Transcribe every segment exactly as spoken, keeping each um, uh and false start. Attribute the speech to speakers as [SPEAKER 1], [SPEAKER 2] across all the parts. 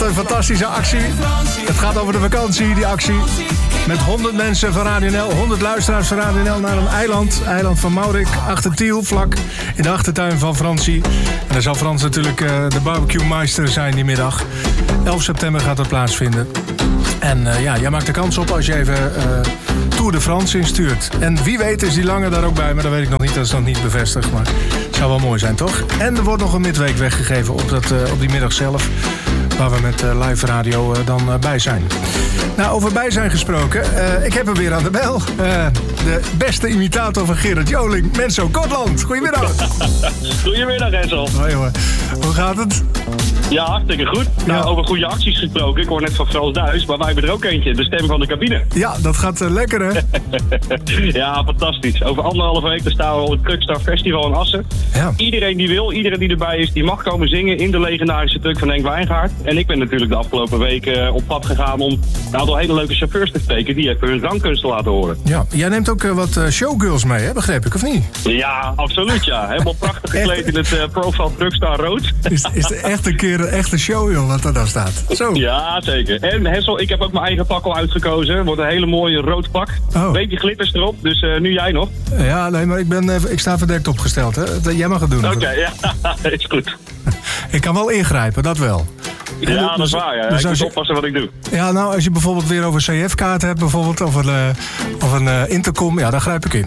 [SPEAKER 1] een fantastische actie. Het gaat over de vakantie, die actie. Met honderd mensen van Radio N L, honderd luisteraars van Radio N L naar een eiland. Eiland van Maurik, achter Tiel, vlak in de achtertuin van Fransie. En daar zal Frans natuurlijk uh, de barbecue-meister zijn die middag. elf september gaat dat plaatsvinden. En uh, ja, jij maakt de kans op als je even uh, Tour de France instuurt. En wie weet is die Lange daar ook bij, maar dat weet ik nog niet. Dat is nog niet bevestigd, maar het zou wel mooi zijn, toch? En er wordt nog een midweek weggegeven op, dat, uh, op die middag zelf. Waar we met uh, live radio uh, dan uh, bij zijn. Nou, over bij zijn gesproken. Uh, ik heb hem weer aan de bel. Uh, de beste imitator van Gerard Joling, Menzo Kortland. Goedemiddag.
[SPEAKER 2] Goedemiddag, Rensel.
[SPEAKER 1] Hoi, jongen. Hoe gaat het?
[SPEAKER 2] Ja, hartstikke goed. Ja. Nou, over goede acties gesproken. Ik hoor net van Frans Duis, maar wij hebben er ook eentje. De stem van de cabine.
[SPEAKER 1] Ja, dat gaat uh, lekker, hè?
[SPEAKER 2] Ja, fantastisch. Over anderhalve week staan we op het Truckstar Festival in Assen. Ja. Iedereen die wil, iedereen die erbij is, die mag komen zingen in de legendarische truck van Henk Wijngaard. En ik ben natuurlijk de afgelopen week uh, op pad gegaan om een aantal hele leuke chauffeurs te spreken die even hun zangkunst te laten horen.
[SPEAKER 1] Ja, jij neemt ook uh, wat uh, showgirls mee, hè? Begreep ik, of niet?
[SPEAKER 2] Ja, absoluut, ja. Helemaal prachtig gekleed in het uh, Profile Truckstar rood.
[SPEAKER 1] Is, is het echt een keer een echte show, joh, wat er dan staat? Zo.
[SPEAKER 2] Ja, zeker. En Hessel, ik heb ook mijn eigen pak al uitgekozen. Wordt een hele mooie rood pak.
[SPEAKER 1] Oh.
[SPEAKER 2] Beetje glitters erop, dus uh, nu jij nog.
[SPEAKER 1] Ja, nee, maar ik, ben, uh, ik sta verdekt opgesteld, hè? Jij mag het doen.
[SPEAKER 2] Oké, okay, ja, is goed.
[SPEAKER 1] Ik kan wel ingrijpen, dat wel.
[SPEAKER 2] Ja, en, dat is waar, ja. Dus ik moet je... oppassen wat ik doe.
[SPEAKER 1] Ja, nou, als je bijvoorbeeld weer over C F-kaart hebt, bijvoorbeeld, of een, uh, of een uh, intercom, ja, daar grijp ik in.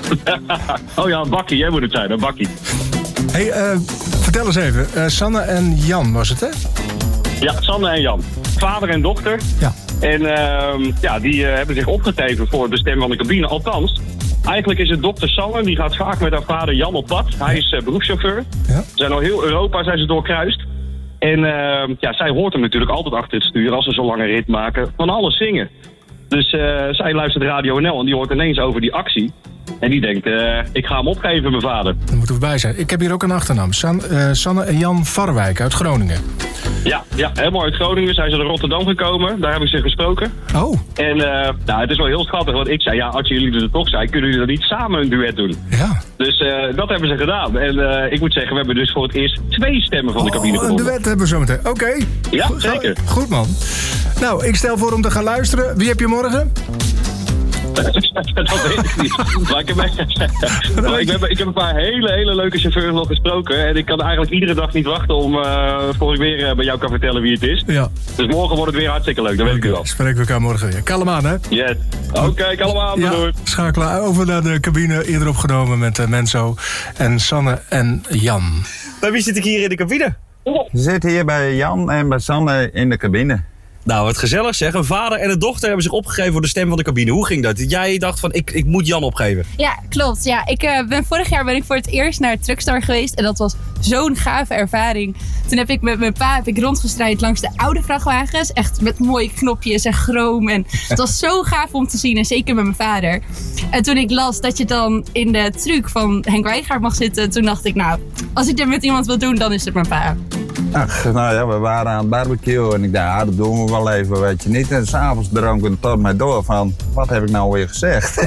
[SPEAKER 2] Oh ja, een bakkie, jij moet het zijn, een bakkie.
[SPEAKER 1] Hé, hey, uh, vertel eens even. Uh, Sanne en Jan was het, hè?
[SPEAKER 2] Ja, Sanne en Jan. Vader en dochter.
[SPEAKER 1] Ja.
[SPEAKER 2] En uh, ja, die uh, hebben zich opgegeven voor de stem van de cabine. Althans, eigenlijk is het dokter Sanne, die gaat vaak met haar vader Jan op pad. Hij is uh, beroepschauffeur. Ja. Ze zijn al heel Europa zijn ze doorkruist. En uh, ja, zij hoort hem natuurlijk altijd achter het stuur als ze zo'n lange rit maken. Van alles zingen. Dus uh, zij luistert Radio N L en die hoort ineens over die actie. En die denkt, uh, ik ga hem opgeven, mijn vader.
[SPEAKER 1] Daar moeten we bij zijn. Ik heb hier ook een achternaam. San, uh, Sanne en Jan Varwijk uit Groningen.
[SPEAKER 2] Ja, ja, helemaal uit Groningen. Zijn ze naar Rotterdam gekomen. Daar heb ik ze gesproken.
[SPEAKER 1] Oh.
[SPEAKER 2] En uh, nou, het is wel heel schattig. Want ik zei, ja, als jullie er toch zijn, kunnen jullie dan niet samen een duet doen?
[SPEAKER 1] Ja.
[SPEAKER 2] Dus uh, dat hebben ze gedaan. En uh, ik moet zeggen, we hebben dus voor het eerst twee stemmen van de cabine
[SPEAKER 1] oh,
[SPEAKER 2] gevonden.
[SPEAKER 1] Een duet hebben we zo meteen. Oké. Okay.
[SPEAKER 2] Ja, Go- zeker.
[SPEAKER 1] Goed, man. Nou, ik stel voor om te gaan luisteren. Wie heb je morgen?
[SPEAKER 2] Dat weet ik niet. Maar ik heb, maar ik, heb, ik heb een paar hele, hele leuke chauffeurs nog gesproken. En ik kan eigenlijk iedere dag niet wachten om uh, voor ik weer uh, bij jou kan vertellen wie het is.
[SPEAKER 1] Ja.
[SPEAKER 2] Dus morgen wordt het weer hartstikke leuk, dat weet ik nu al.
[SPEAKER 1] Spreken we elkaar morgen weer. Kalm aan, hè?
[SPEAKER 2] Yes. Oké, okay, kalm aan.
[SPEAKER 1] Ja,
[SPEAKER 2] doei.
[SPEAKER 1] Schakelen over naar de cabine. Eerder opgenomen met uh, Menzo en Sanne en Jan.
[SPEAKER 3] Bij wie zit ik hier in de cabine?
[SPEAKER 4] We zitten hier bij Jan en bij Sanne in de cabine.
[SPEAKER 3] Nou, wat gezellig zeg. Een vader en een dochter hebben zich opgegeven voor de stem van de cabine. Hoe ging dat? Jij dacht van, ik, ik moet Jan opgeven.
[SPEAKER 5] Ja, klopt. Ja, ik uh, ben vorig jaar ben ik voor het eerst naar Truckstar geweest. En dat was zo'n gave ervaring. Toen heb ik met mijn pa heb ik rondgestrijd langs de oude vrachtwagens. Echt met mooie knopjes en chroom. En het was zo gaaf om te zien. En zeker met mijn vader. En toen ik las dat je dan in de truck van Henk Wijngaard mag zitten. Toen dacht ik, nou, als ik dit met iemand wil doen, dan is het mijn pa.
[SPEAKER 4] Ach, nou ja, we waren aan het barbecue en ik dacht, ja, dat doen we wel even, weet je niet. En s'avonds dronken het tot mij door van, wat heb ik nou weer gezegd?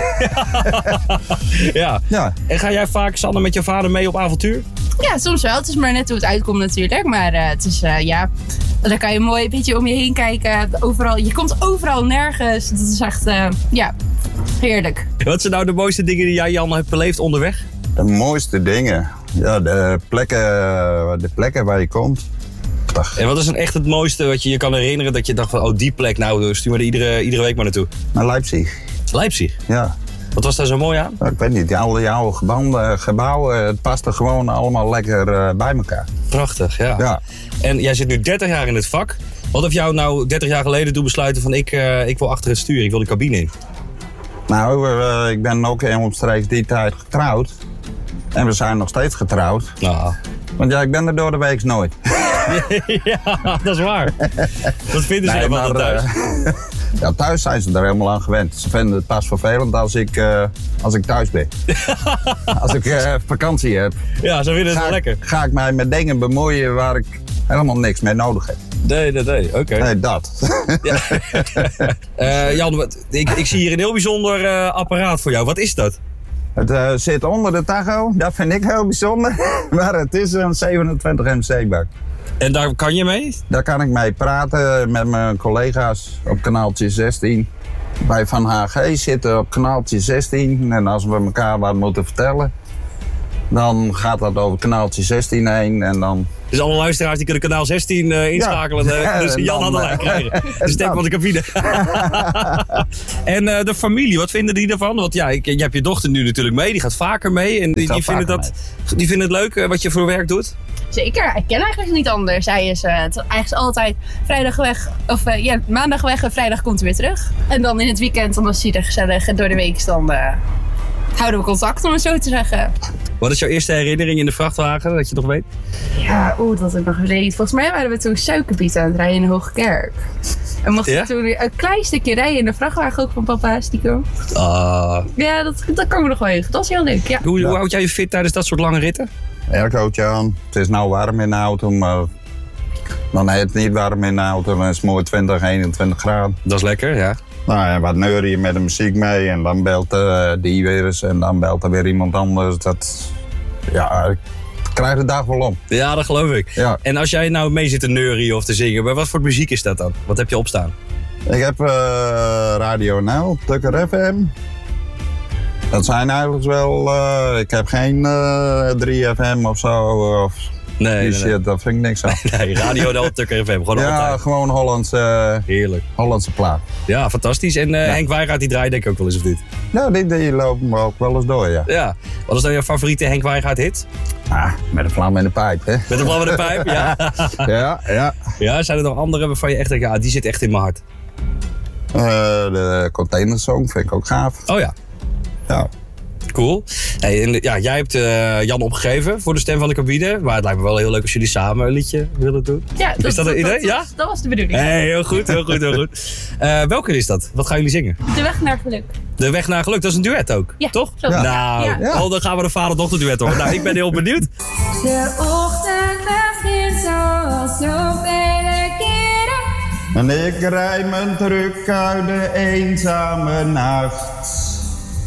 [SPEAKER 3] Ja. Ja. En ga jij vaak, Sanne, met je vader mee op avontuur?
[SPEAKER 5] Ja, soms wel. Het is maar net hoe het uitkomt natuurlijk. Maar uh, het is, uh, ja, dan kan je mooi een beetje om je heen kijken. Overal, je komt overal nergens. Dat is echt, uh, ja, heerlijk.
[SPEAKER 3] Wat zijn nou de mooiste dingen die jij, Jan, hebt beleefd onderweg?
[SPEAKER 4] De mooiste dingen? Ja, de plekken, de plekken waar je komt. Ach.
[SPEAKER 3] En wat is dan echt het mooiste wat je je kan herinneren dat je dacht van, oh die plek, nou stuur me er iedere, iedere week maar naartoe?
[SPEAKER 4] Naar Leipzig.
[SPEAKER 3] Leipzig?
[SPEAKER 4] Ja.
[SPEAKER 3] Wat was daar zo mooi aan?
[SPEAKER 4] Ik weet niet, al die oude gebouwen, gebouwen het past er gewoon allemaal lekker uh, bij elkaar.
[SPEAKER 3] Prachtig, ja.
[SPEAKER 4] Ja. En
[SPEAKER 3] jij zit nu dertig jaar in het vak. Wat heeft jou nou dertig jaar geleden doen besluiten van ik, uh, ik wil achter het stuur, ik wil de cabine in?
[SPEAKER 4] Nou, uh, ik ben ook in omstreeks die tijd getrouwd. En we zijn nog steeds getrouwd.
[SPEAKER 3] Nou.
[SPEAKER 4] Want ja, ik ben er door de week nooit.
[SPEAKER 3] Ja, dat is waar. Wat vinden ze nee, ervan thuis?
[SPEAKER 4] Uh, ja, thuis zijn ze er helemaal aan gewend. Ze vinden het pas vervelend als ik, uh, als ik thuis ben. Als ik uh, vakantie heb.
[SPEAKER 3] Ja, zo vinden ze het lekker.
[SPEAKER 4] Ga ik mij met dingen bemoeien waar ik helemaal niks mee nodig heb.
[SPEAKER 3] Nee, nee, nee. Oké. Okay.
[SPEAKER 4] Nee, dat.
[SPEAKER 3] Ja. uh, Jan, wat, ik, ik zie hier een heel bijzonder uh, apparaat voor jou. Wat is dat?
[SPEAKER 4] Het uh, zit onder de Tacho. Dat vind ik heel bijzonder. Maar het is een zevenentwintig M C bak.
[SPEAKER 3] En daar kan je mee?
[SPEAKER 4] Daar kan ik mee praten met mijn collega's op kanaaltje zestien. Wij van H G zitten op kanaaltje zestien. En als we elkaar wat moeten vertellen, dan gaat dat over kanaaltje zestien heen. En dan...
[SPEAKER 3] Dus alle luisteraars die kunnen kanaal zestien uh, inschakelen. Ja. Dus Jan had een krijgen. De stem van de cabine. En uh, de familie, wat vinden die ervan? Want ja, je hebt je dochter nu natuurlijk mee. Die gaat vaker mee. En die, die, vinden, dat, die vinden het leuk uh, wat je voor werk doet?
[SPEAKER 5] Zeker, ik ken eigenlijk niet anders. Hij is uh, eigenlijk altijd vrijdag weg, of uh, ja, maandag weg en vrijdag komt hij weer terug. En dan in het weekend, dan is hij er gezellig. En door de week dan uh, houden we contact, om het zo te zeggen.
[SPEAKER 3] Wat is jouw eerste herinnering in de vrachtwagen, dat je nog weet?
[SPEAKER 5] Ja, oeh, dat ik nog weet. Volgens mij waren we toen suikerbieten aan het rijden in de Hoogkerk. En mochten
[SPEAKER 3] ja?
[SPEAKER 5] we toen een klein stukje rijden in de vrachtwagen ook van papa, stiekem.
[SPEAKER 3] Uh.
[SPEAKER 5] Ja, dat, dat kan me nog wel heugen. Dat was heel leuk, ja.
[SPEAKER 3] Hoe, hoe houd jij je fit tijdens dat soort lange ritten?
[SPEAKER 4] Aircootje aan. Het is nou warm in de auto, maar dan is het niet warm in de auto. Dan is het mooi twintig, eenentwintig graden.
[SPEAKER 3] Dat is lekker, ja.
[SPEAKER 4] Nou ja, wat neurie je met de muziek mee en dan belt uh, die weer eens en dan belt er weer iemand anders. Dat, ja, ik krijg de dag wel om.
[SPEAKER 3] Ja, dat geloof ik.
[SPEAKER 4] Ja.
[SPEAKER 3] En als jij nou mee zit te neurien of te zingen, wat voor muziek is dat dan? Wat heb je opstaan?
[SPEAKER 4] Ik heb uh, Radio N L, Tukker F M. Dat zijn eigenlijk wel, uh, ik heb geen uh, drie F M of zo. Of
[SPEAKER 3] nee,
[SPEAKER 4] die
[SPEAKER 3] nee,
[SPEAKER 4] shit,
[SPEAKER 3] nee.
[SPEAKER 4] dat vind ik niks aan.
[SPEAKER 3] Nee, Radio N L, Tukker F M, gewoon
[SPEAKER 4] ja,
[SPEAKER 3] altijd.
[SPEAKER 4] gewoon Hollandse, uh,
[SPEAKER 3] Heerlijk.
[SPEAKER 4] Hollandse plaat.
[SPEAKER 3] Ja, fantastisch. En uh,
[SPEAKER 4] ja.
[SPEAKER 3] Henk Wijngaard, die draait denk ik ook wel eens of niet?
[SPEAKER 4] Nou, die, die lopen me ook wel eens door, ja.
[SPEAKER 3] Ja. Wat is dan jouw favoriete Henk Wijngaard hit?
[SPEAKER 4] Ah, met een vlam in de pijp, hè.
[SPEAKER 3] Met een vlam in de pijp, ja.
[SPEAKER 4] ja, ja.
[SPEAKER 3] Ja, zijn er nog andere waarvan je echt denkt, ja, die zit echt in mijn hart?
[SPEAKER 4] Uh, de Containersong vind ik ook gaaf.
[SPEAKER 3] Oh ja.
[SPEAKER 4] Ja.
[SPEAKER 3] Cool. Hey, en, ja, jij hebt uh, Jan opgegeven voor de stem van de cabine. Maar het lijkt me wel heel leuk als jullie samen een liedje willen doen.
[SPEAKER 5] Ja, dat,
[SPEAKER 3] is dat een idee?
[SPEAKER 5] Dat,
[SPEAKER 3] ja?
[SPEAKER 5] dat, dat was de bedoeling.
[SPEAKER 3] Hey, heel goed, heel goed, heel goed. Uh, welke is dat? Wat gaan jullie zingen?
[SPEAKER 5] De weg naar geluk.
[SPEAKER 3] De weg naar geluk, dat is een duet ook,
[SPEAKER 5] ja,
[SPEAKER 3] toch?
[SPEAKER 5] Klopt.
[SPEAKER 4] Ja.
[SPEAKER 3] Nou,
[SPEAKER 5] ja.
[SPEAKER 3] Ja. Oh, dan gaan we de vader-dochter duet horen. Nou, ik ben heel benieuwd.
[SPEAKER 6] De ochtend begint zoals zoveel keren.
[SPEAKER 4] En ik rijd mijn truck uit de eenzame nacht.